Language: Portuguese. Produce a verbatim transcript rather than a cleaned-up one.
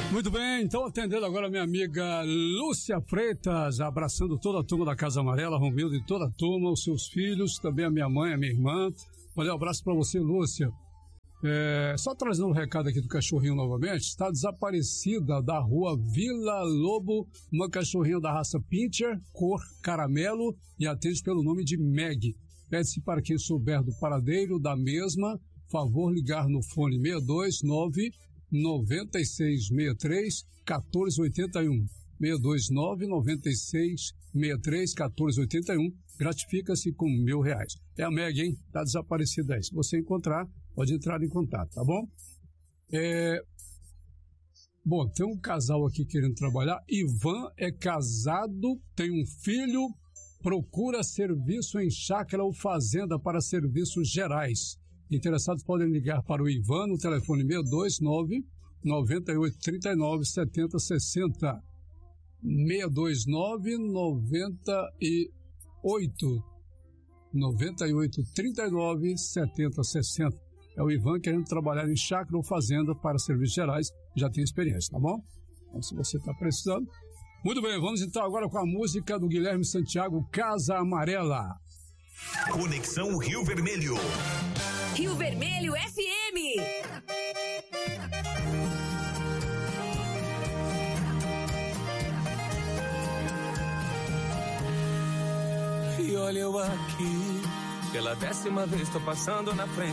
Muito bem, então atendendo agora a minha amiga Lúcia Freitas, abraçando toda a turma da Casa Amarela, Romildo e toda a turma, os seus filhos, também a minha mãe, a minha irmã. Olha, um abraço para você, Lúcia. É, só trazendo um recado aqui do cachorrinho novamente, está desaparecida da rua Vila Lobo, uma cachorrinha da raça Pinscher, cor caramelo e atende pelo nome de Meg. Pede-se para quem souber do paradeiro da mesma, favor ligar no fone seis dois nove, nove seis seis três, um quatro oito um. seis dois nove, nove seis seis três, um quatro oito um. Gratifica-se com mil reais. É a Meg, hein? Tá desaparecida aí. Se você encontrar, pode entrar em contato, tá bom? É... Bom, tem um casal aqui querendo trabalhar. Ivan é casado, tem um filho, procura serviço em chácara ou fazenda para serviços gerais. Interessados podem ligar para o Ivan no telefone seis dois nove, nove oito três nove, sete zero seis zero. seis dois nove, nove oito três nove, sete zero seis zero. É o Ivan querendo trabalhar em chácara ou fazenda para serviços gerais, já tem experiência, tá bom? Então, se você está precisando. Muito bem, vamos então agora com a música do Guilherme Santiago, Casa Amarela. Conexão Rio Vermelho. Rio Vermelho F M. E olha eu aqui, pela décima vez tô passando na frente.